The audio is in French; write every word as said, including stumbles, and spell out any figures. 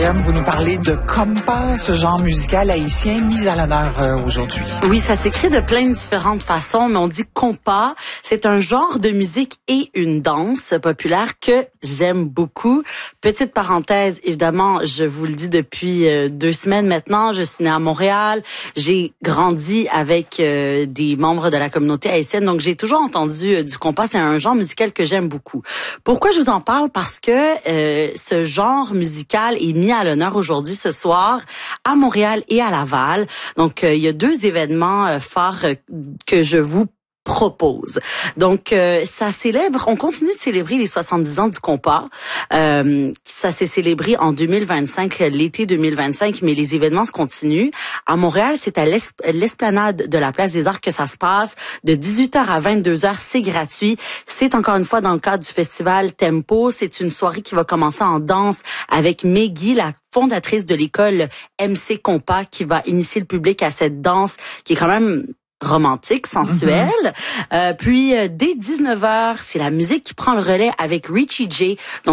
Podium. Vous nous parlez de compas, ce genre musical haïtien mis à l'honneur euh, aujourd'hui. Oui, ça s'écrit de plein de différentes façons, mais on dit compas. C'est un genre de musique et une danse populaire que j'aime beaucoup. Petite parenthèse, évidemment, je vous le dis depuis euh, deux semaines maintenant, je suis née à Montréal. J'ai grandi avec euh, des membres de la communauté haïtienne, donc j'ai toujours entendu euh, du compas. C'est un genre musical que j'aime beaucoup. Pourquoi je vous en parle? Parce que euh, ce genre musical est mis à l'honneur aujourd'hui, ce soir, à Montréal et à Laval. Donc, euh, il y a deux événements euh, forts euh, que je vous propose. Donc, euh, ça célèbre, on continue de célébrer les soixante-dix ans du compas. Euh, ça s'est célébré en deux mille vingt-cinq, l'été deux mille vingt-cinq, mais les événements se continuent. À Montréal, c'est à l'esplanade de la Place des Arts que ça se passe. De dix-huit heures à vingt-deux heures, c'est gratuit. C'est encore une fois dans le cadre du festival Tempo. C'est une soirée qui va commencer en danse avec Meggy, la fondatrice de l'école M C Compas, qui va initier le public à cette danse qui est quand même romantique, sensuelle. Mm-hmm. Euh, puis, euh, dès dix-neuf heures, c'est la musique qui prend le relais avec Richie J. Donc,